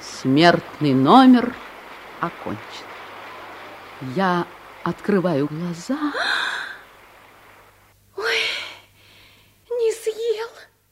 Смертный номер окончен. Я открываю глаза. Ой, не съел.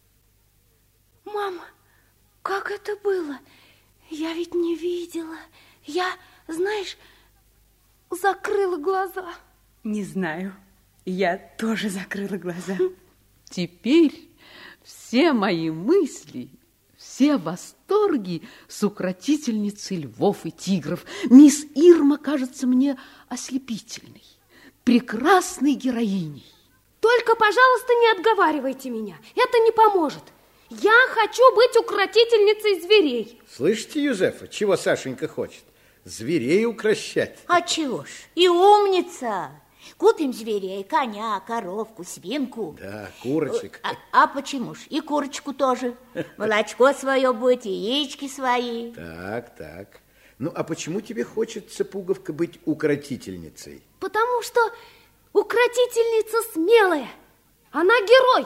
Мама, как это было? Я ведь не видела. Я, знаешь, закрыла глаза. Не знаю. Я тоже закрыла глаза. Теперь все мои мысли, все восторги с укротительницей львов и тигров. Мисс Ирма кажется мне ослепительной, прекрасной героиней. Только, пожалуйста, не отговаривайте меня. Это не поможет. Я хочу быть укротительницей зверей. Слышите, Юзефа, чего Сашенька хочет? Зверей укрощать. А чего ж? И умница. Купим зверей, коня, коровку, свинку. Да, курочек. А почему ж? И курочку тоже. Молочко свое будет, яички свои. Так. Ну, а почему тебе хочется, Пуговка, быть укротительницей? Потому что укротительница смелая. Она герой.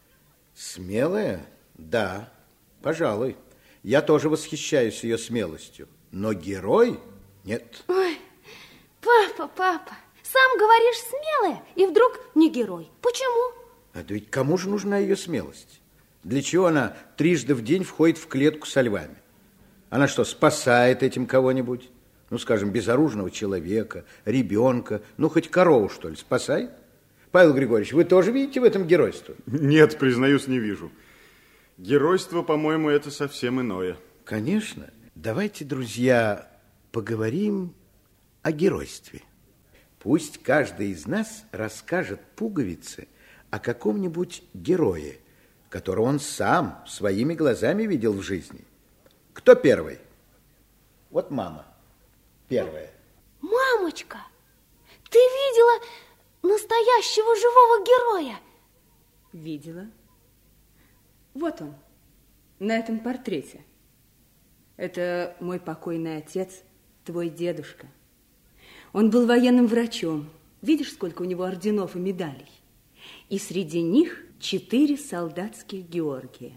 Смелая? Да, пожалуй. Я тоже восхищаюсь ее смелостью. Но герой? Нет. Ой, папа, сам говоришь смелая, и вдруг не герой. Почему? А да ведь кому же нужна ее смелость? Для чего она трижды в день входит в клетку со львами? Она что, спасает этим кого-нибудь? Ну, скажем, безоружного человека, ребенка, ну, хоть корову, что ли, спасает? Павел Григорьевич, вы тоже видите в этом геройство? Нет, признаюсь, не вижу. Геройство, по-моему, это совсем иное. Конечно. Давайте, друзья, поговорим о геройстве. Пусть каждый из нас расскажет Пуговице о каком-нибудь герое, которого он сам своими глазами видел в жизни. Кто первый? Вот мама. Первая. Мамочка, ты видела настоящего живого героя? Видела. Вот он, на этом портрете. Это мой покойный отец, твой дедушка. Он был военным врачом. Видишь, сколько у него орденов и медалей? И среди них 4 солдатских Георгия.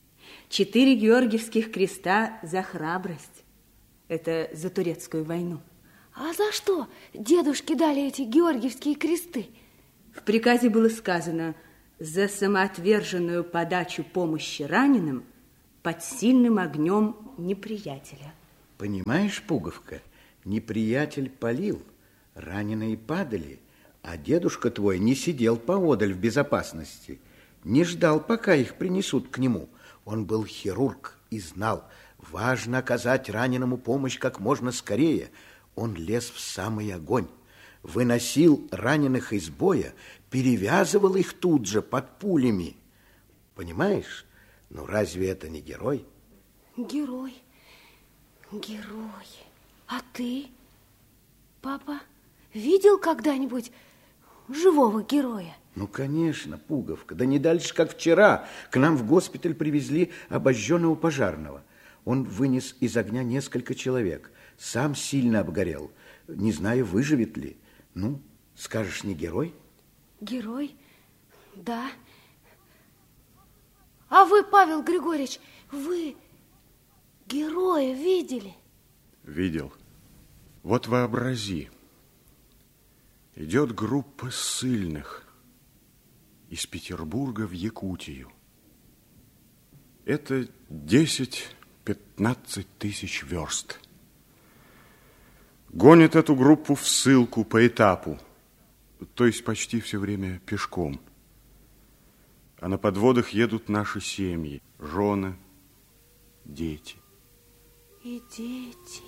4 георгиевских креста за храбрость. Это за турецкую войну. А за что дедушке дали эти георгиевские кресты? В приказе было сказано: за самоотверженную подачу помощи раненым под сильным огнем неприятеля. Понимаешь, Пуговка, неприятель палил, раненые падали, а дедушка твой не сидел поодаль в безопасности, не ждал, пока их принесут к нему. Он был хирург и знал, важно оказать раненому помощь как можно скорее. Он лез в самый огонь, выносил раненых из боя, перевязывал их тут же под пулями. Понимаешь? Ну, разве это не герой? Герой. А ты, папа, видел когда-нибудь живого героя? Ну, конечно, Пуговка. Да не дальше, как вчера. К нам в госпиталь привезли обожженного пожарного. Он вынес из огня несколько человек. Сам сильно обгорел. Не знаю, выживет ли. Ну, скажешь, не герой? Герой? Да. А вы, Павел Григорьевич, вы героя видели? Видел. Вот вообрази. Идет группа ссыльных из Петербурга в Якутию. Это 10-15 тысяч верст. Гонят эту группу в ссылку по этапу, то есть почти все время пешком. А на подводах едут наши семьи, жены, дети. И дети.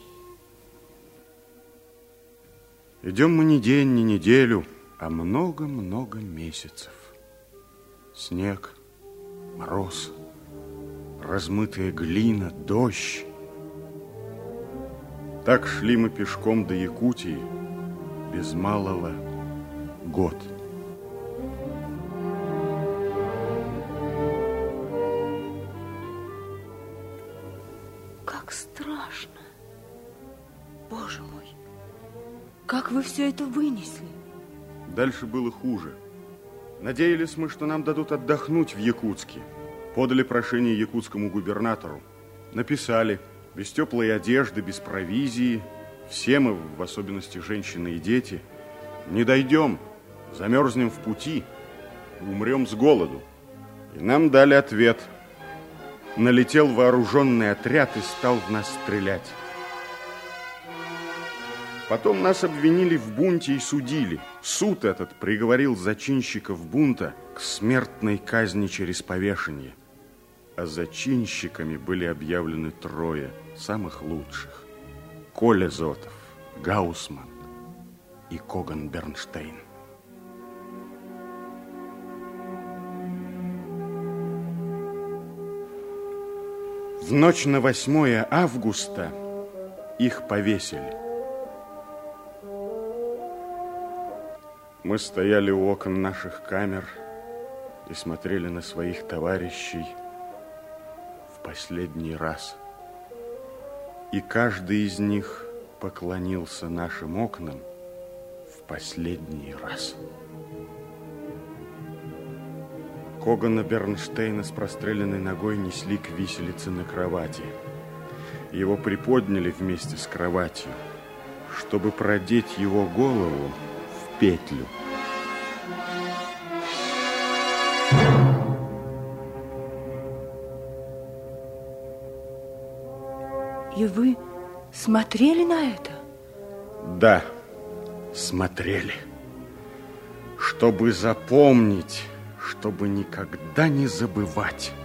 Идем мы не день, не неделю, а много-много месяцев. Снег, мороз, размытая глина, дождь. Так шли мы пешком до Якутии без малого год. Как страшно. Боже мой, Как вы все это вынесли? Дальше было хуже. Надеялись мы, что нам дадут отдохнуть в Якутске. Подали прошение якутскому губернатору. Написали, без теплой одежды, без провизии. Все мы, в особенности женщины и дети, не дойдем, замерзнем в пути, умрем с голоду. И нам дали ответ. Налетел вооруженный отряд и стал в нас стрелять. Потом нас обвинили в бунте и судили. Суд этот приговорил зачинщиков бунта к смертной казни через повешение. А зачинщиками были объявлены трое самых лучших: Коля Зотов, Гаусман и Коган Бернштейн. В ночь на 8 августа их повесили. Мы стояли у окон наших камер и смотрели на своих товарищей в последний раз. И каждый из них поклонился нашим окнам в последний раз. Когана Бернштейна с простреленной ногой несли к виселице на кровати. Его приподняли вместе с кроватью, чтобы продеть его голову в петлю. И вы смотрели на это? Да, смотрели. Чтобы запомнить, чтобы никогда не забывать.